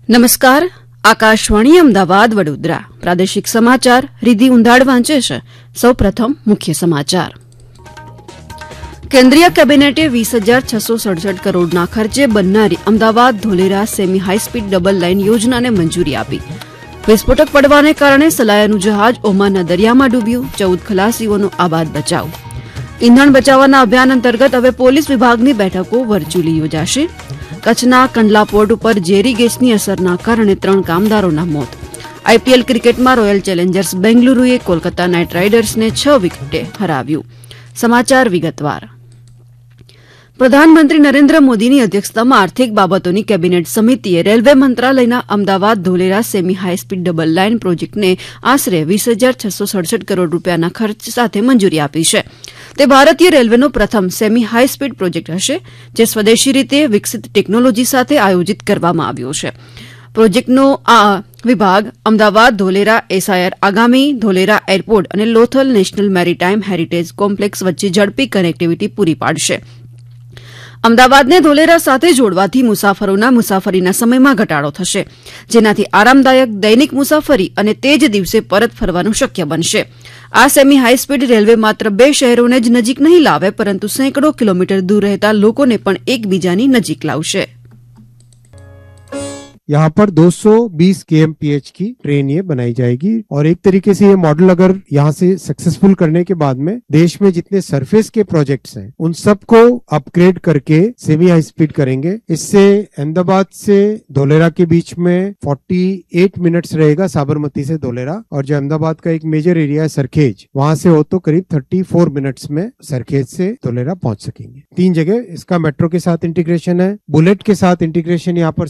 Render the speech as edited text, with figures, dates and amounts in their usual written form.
નમસ્કાર, આકાશવાણી અમદાવાદ વડોદરા પ્રાદેશિક સમાચાર રિધિ ઉંધાડ વાંચે છે. સૌપ્રથમ મુખ્ય સમાચાર. કેન્દ્રીય કેબિનેટે 20,667 કરોડના ખર્ચે બનનારી Ahmedabad Dholera semi high speed double line યોજનાને મંજૂરી આપી. વિસ્ફોટક પડવાને કારણે સલાયાનું જહાજ ઓમાનના દરિયામાં ડૂબ્યું. 14 ખલાસીઓનો આબાદ બચાવ. ઇંધણ બચાવવાના અભિયાન અંતર્ગત હવે પોલીસ વિભાગની બેઠકો વર્ચ્યુઅલી યોજાશે. કચ્છના કંડલા પોર્ટ ઉપર ઝેરી ગેસની અસરના કારણે 3 કામદારોના મોત. આઈપીએલ ક્રિકેટમાં રોયલ ચેલેન્જર્સ બેંગલુરુએ કોલકાતા નાઇટ રાઇડર્સને 6 વિકેટે હરાવ્યું. સમાચાર વિગતવાર. પ્રધાનમંત્રી નરેન્દ્ર મોદીની અધ્યક્ષતામાં આર્થિક બાબતોની કેબિનેટ સમિતિએ રેલવે મંત્રાલયના Ahmedabad Dholera semi high speed double line પ્રોજેક્ટને આશરે 20,667 કરોડ રૂપિયાના ખર્ચ સાથે મંજૂરી આપી છે. તે ભારતીય રેલવેનો પ્રથમ સેમી હાઈસ્પીડ પ્રોજેક્ટ હશે, જે સ્વદેશી રીતે વિકસિત ટેકનોલોજી સાથે આયોજિત કરવામાં આવ્યો છે. પ્રોજેક્ટનો આ વિભાગ અમદાવાદ ધોલેરા એસઆઈઆર આગામી ધોલેરા એરપોર્ટ અને Lothal national maritime heritage complex વચ્ચે ઝડપી કનેક્ટિવિટી પૂરી પાડશે. અમદાવાદને ધોલેરા સાથે જોડવાથી મુસાફરોના મુસાફરીના સમયમાં ઘટાડો થશે, જેનાથી આરામદાયક દૈનિક મુસાફરી અને તે જ દિવસે પરત ફરવાનું શક્ય બનશે. આ સેમી હાઈસ્પીડ રેલવે માત્ર 2 શહેરોને જ નજીક નહીં લાવે, પરંતુ સેંકડો કિલોમીટર દૂર રહેતા લોકોને પણ એકબીજાની નજીક લાવશે. यहाँ पर 220 kmph की ट्रेन ये बनाई जाएगी और एक तरीके से ये मॉडल अगर यहाँ से सक्सेसफुल करने के बाद में देश में जितने सरफेस के प्रोजेक्ट्स हैं उन सबको अपग्रेड करके सेमी हाई स्पीड करेंगे. इससे अहमदाबाद से धोलेरा के बीच में 48 मिनट्स रहेगा साबरमती से धोलेरा, और जो अहमदाबाद का एक मेजर एरिया है सरखेज, वहां से हो तो करीब 34 मिनट्स में सरखेज से धोलेरा पहुंच सकेंगे. 3 जगह इसका मेट्रो के साथ इंटीग्रेशन है, बुलेट के साथ इंटीग्रेशन यहाँ पर